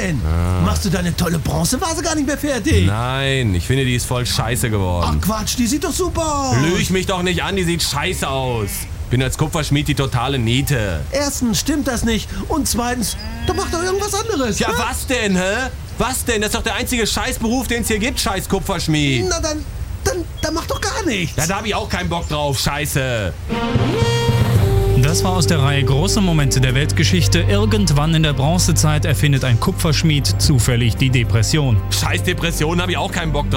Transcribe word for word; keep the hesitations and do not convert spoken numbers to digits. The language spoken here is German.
denn? Ah. Machst du deine tolle Bronzevase gar nicht mehr fertig? Nein, ich finde, die ist voll scheiße geworden. Ach Quatsch, die sieht doch super aus. Lüg mich doch nicht an, die sieht scheiße aus. Bin als Kupferschmied die totale Niete. Erstens stimmt das nicht und zweitens, da macht doch irgendwas anderes. Ja, hä? was denn, hä? Was denn? Das ist doch der einzige Scheißberuf, den es hier gibt, scheiß Kupferschmied. Na dann, dann, dann mach doch gar nichts. Ja, da hab ich auch keinen Bock drauf, scheiße. Das war aus der Reihe Große Momente der Weltgeschichte. Irgendwann in der Bronzezeit erfindet ein Kupferschmied zufällig die Depression. Scheiß Depression, hab ich auch keinen Bock drauf.